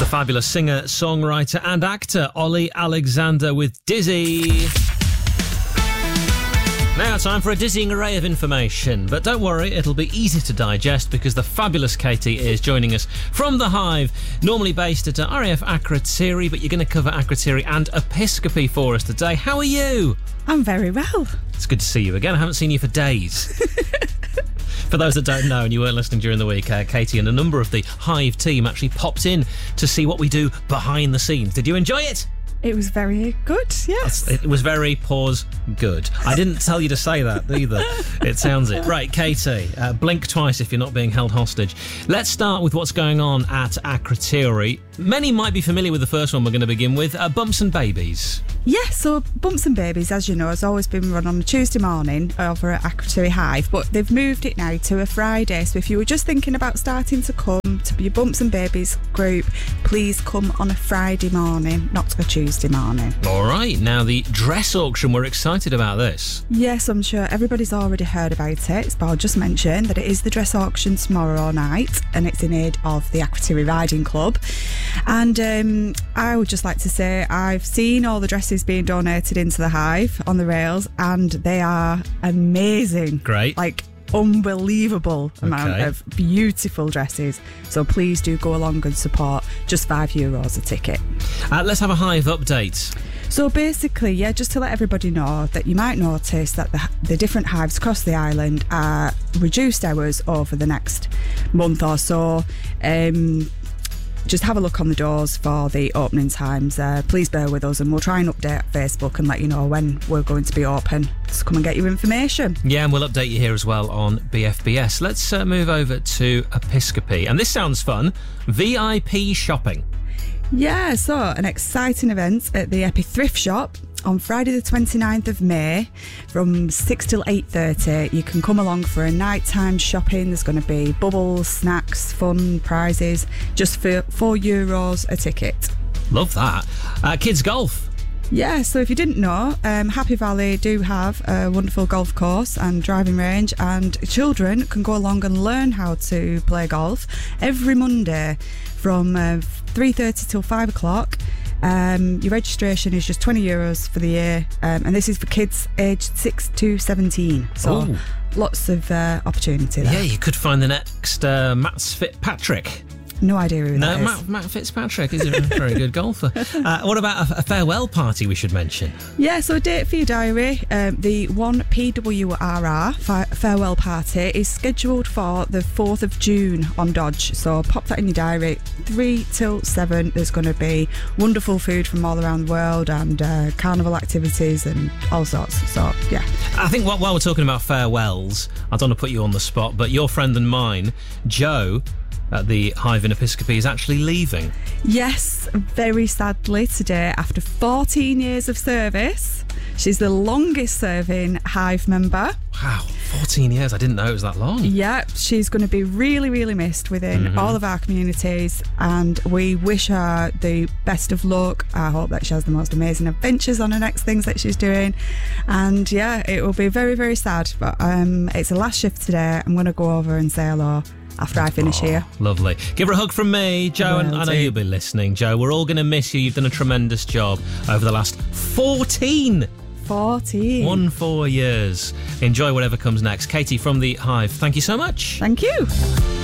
the fabulous singer, songwriter and actor Ollie Alexander with Dizzy. Now time for a dizzying array of information, but don't worry, it'll be easy to digest because the fabulous Katie is joining us from the Hive, normally based at RAF Akrotiri, but you're going to cover Akrotiri and Episcopi for us today. How are you? I'm very well. It's good to see you again. I haven't seen you for days. For those that don't know and you weren't listening during the week, Katie and a number of the Hive team actually popped in to see what we do behind the scenes. Did you enjoy it? It was very good, yes. It was very, good. I didn't tell you to say that either. It sounds it. Right, Katie, blink twice if you're not being held hostage. Let's start with what's going on at Akrotiri. Many might be familiar with the first one we're going to begin with, Bumps and Babies. Yeah, so Bumps and Babies, as you know, has always been run on a Tuesday morning over at Akrotiri Hive, but they've moved it now to a Friday. So if you were just thinking about starting to come to your Bumps and Babies group, please come on a Friday morning, not a Tuesday morning. All right, now the dress auction, we're excited about this. Yes, I'm sure everybody's already heard about it, but I'll just mention that it is the dress auction tomorrow night and it's in aid of the Akrotiri Riding Club. And I would just like to say I've seen all the dresses being donated into the Hive on the rails and they are amazing. Great. Like unbelievable amount of beautiful dresses. So please do go along and support. Just €5 a ticket. Let's have a Hive update. So basically, yeah, just to let everybody know that you might notice that the different hives across the island are reduced hours over the next month or so. Just have a look on the doors for the opening times. Please bear with us and we'll try and update Facebook and let you know when we're going to be open. So come and get your information. Yeah, and we'll update you here as well on BFBS. Let's move over to Episcopi. And this sounds fun. VIP shopping. Yeah, so an exciting event at the Epi Thrift Shop on Friday the 29th of May from 6 till 8:30. You can come along for a nighttime shopping. There's going to be bubbles, snacks, fun, prizes, just for €4 a ticket. Love that. Kids golf. Yeah, so if you didn't know, Happy Valley do have a wonderful golf course and driving range, and children can go along and learn how to play golf every Monday from 3:30 till 5 o'clock. Your registration is just €20 for the year, and this is for kids aged 6 to 17. So lots of opportunity there. Yeah, you could find the next Matt Fitzpatrick. No idea who that is. Matt Fitzpatrick is a very good golfer. What about a farewell party we should mention? Yeah, so a date for your diary. The 1PWRR farewell party is scheduled for the 4th of June on Dodge. So pop that in your diary. 3 till 7. There's going to be wonderful food from all around the world and carnival activities and all sorts. So, yeah. I think while we're talking about farewells, I don't want to put you on the spot, but your friend and mine, Joe, at the Hive in Episcopi, is actually leaving. Yes, very sadly today, after 14 years of service. She's the longest serving Hive member. Wow, 14 years. I didn't know it was that long. Yeah, she's going to be really, really missed within all of our communities, and we wish her the best of luck. I hope that she has the most amazing adventures on her next things that she's doing. And yeah, it will be very, very sad, but it's the last shift today. I'm going to go over and say hello after I finish here. Lovely. Give her a hug from me, Joe, and I know you'll be listening, Joe. We're all going to miss you. You've done a tremendous job over the last 14 years. Enjoy whatever comes next. Katie from the Hive, thank you so much. Thank you.